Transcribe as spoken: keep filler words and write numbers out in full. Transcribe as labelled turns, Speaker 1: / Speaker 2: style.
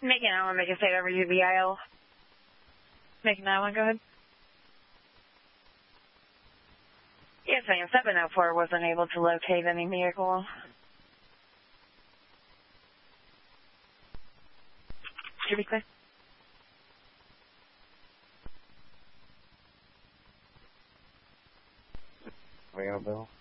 Speaker 1: Make an hour, make a state over U V I L.
Speaker 2: Make an hour, go ahead.
Speaker 1: Yes, ma'am. seven oh four wasn't able to locate any vehicle.
Speaker 2: Should be clear.
Speaker 3: We got a bill.